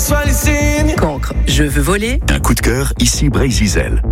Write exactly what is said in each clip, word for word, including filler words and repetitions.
reçois les signes. Cancre, je veux voler. Un coup de cœur, ici Brésil.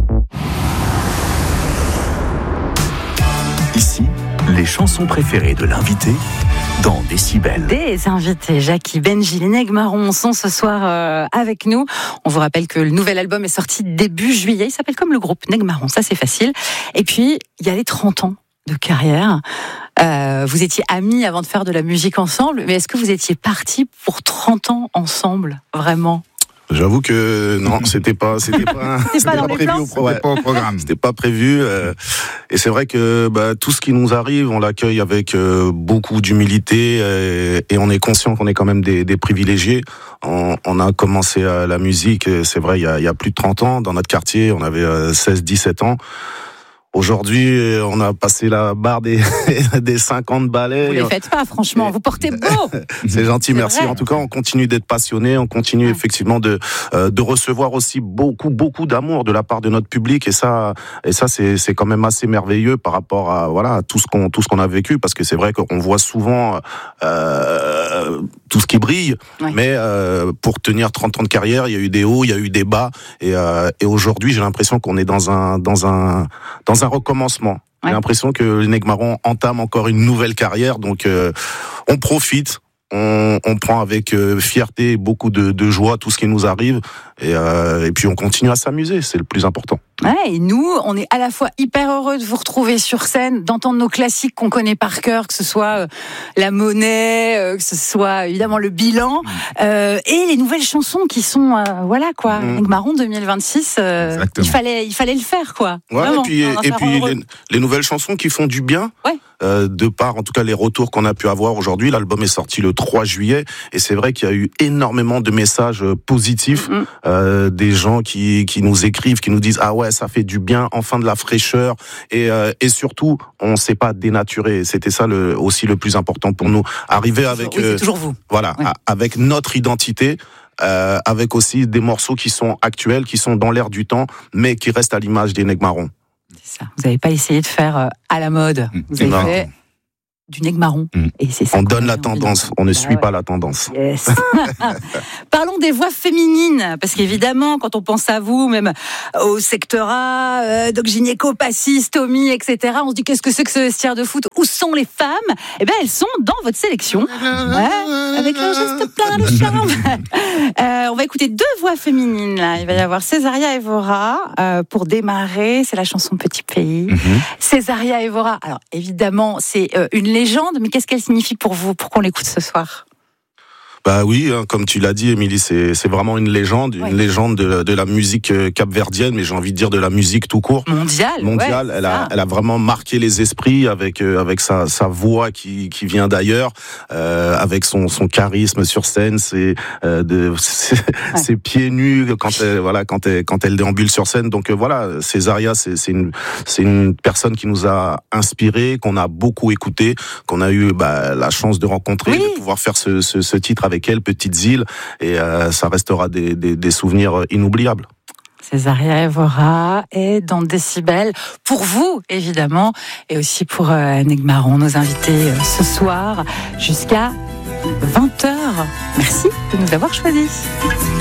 Ici, les chansons préférées de l'invité dans Décibel. Des invités, Jackie, Benji, les Negmarons sont ce soir euh, avec nous. On vous rappelle que le nouvel album est sorti début juillet. Il s'appelle comme le groupe Negmarons, ça c'est facile. Et puis, il y a les trente ans de carrière. Euh, vous étiez amis avant de faire de la musique ensemble, mais est-ce que vous étiez partis pour trente ans ensemble, vraiment ? J'avoue que non, c'était pas, c'était pas, c'était pas, pas prévu au, pro- ouais, pas au programme. C'était pas prévu. Euh, et c'est vrai que bah, tout ce qui nous arrive, on l'accueille avec euh, beaucoup d'humilité et, et on est conscient qu'on est quand même des, des privilégiés. On, on a commencé à la musique, c'est vrai, il y a, il y a plus de trente ans dans notre quartier. On avait euh, seize dix-sept ans. Aujourd'hui, on a passé la barre des, des cinquante balais. Vous les faites pas, franchement. Vous portez beau. C'est gentil, c'est merci. vrai. En tout cas, on continue d'être passionnés. On continue ouais. effectivement de euh, de recevoir aussi beaucoup beaucoup d'amour de la part de notre public. Et ça, et ça, c'est c'est quand même assez merveilleux par rapport à voilà à tout ce qu'on tout ce qu'on a vécu. Parce que c'est vrai qu'on voit souvent euh, tout ce qui brille, ouais. mais euh, pour tenir trente ans de carrière, il y a eu des hauts, il y a eu des bas. Et euh, et aujourd'hui, j'ai l'impression qu'on est dans un dans un dans un recommencement. Ouais. J'ai l'impression que les Negmarons entament encore une nouvelle carrière, donc euh, on profite, on, on prend avec euh, fierté et beaucoup de, de joie tout ce qui nous arrive, et, euh, et puis on continue à s'amuser, c'est le plus important. Ouais, et nous, on est à la fois hyper heureux de vous retrouver sur scène, d'entendre nos classiques qu'on connaît par cœur, que ce soit euh, La Monnaie, euh, que ce soit évidemment Le Bilan, euh, et les nouvelles chansons qui sont, euh, voilà quoi, mmh. Negmarons deux mille vingt-six, euh, il fallait, il fallait le faire quoi. Ouais, Vraiment, et puis, et puis les, les nouvelles chansons qui font du bien. Ouais. Euh, de par en tout cas les retours qu'on a pu avoir aujourd'hui. L'album est sorti le trois juillet et c'est vrai qu'il y a eu énormément de messages positifs, mmh. euh, des gens qui qui nous écrivent, qui nous disent ah ouais ça fait du bien, enfin de la fraîcheur et euh, et surtout on s'est pas dénaturé. C'était ça le aussi le plus important pour nous. Arriver avec oui, c'est toujours vous. Euh, voilà ouais. avec notre identité. Euh, avec aussi des morceaux qui sont actuels, qui sont dans l'air du temps, mais qui restent à l'image des Negmarons. C'est ça. Vous n'avez pas essayé de faire euh, à la mode. Vous avez non. fait du Negmaron. Mmh. Et c'est ça. On donne la tendance. On ne ah suit ouais. pas la tendance. Yes. Parlons des voix féminines, parce qu'évidemment, quand on pense à vous, même au secteur A, euh, Doc Gynéco, Passis, Tommy, et cetera, on se dit qu'est-ce que c'est que ce vestiaire de foot ? Où sont les femmes ? Eh bien, elles sont dans votre sélection, ouais, avec leur geste plein de charme. euh, on va écouter deux voix féminines. Là. Il va y avoir Césaria Evora euh, pour démarrer. C'est la chanson Petit Pays. Mm-hmm. Césaria Evora. Alors évidemment, c'est euh, une légende, mais qu'est-ce qu'elle signifie pour vous, pour qu'on l'écoute ce soir ? Bah oui, hein, comme tu l'as dit, Émilie, c'est c'est vraiment une légende, une ouais. légende de, de la musique capverdienne, mais j'ai envie de dire de la musique tout court. Mondiale. Mondiale. Ouais, elle a, elle a vraiment marqué les esprits avec euh, avec sa sa voix qui qui vient d'ailleurs, euh, avec son son charisme sur scène, ses euh, de ses, ouais. ses pieds nus quand elle voilà quand elle quand elle déambule sur scène. Donc euh, voilà, Césaria, c'est c'est une c'est une personne qui nous a inspiré, qu'on a beaucoup écouté, qu'on a eu bah, la chance de rencontrer, oui. de pouvoir faire ce ce, ce titre avec elle, Petites îles, et euh, ça restera des, des, des souvenirs inoubliables. Césaria Evora est dans Décibel, pour vous évidemment, et aussi pour euh, Negmarons, nos invités euh, ce soir, jusqu'à vingt heures. Merci de nous avoir choisis.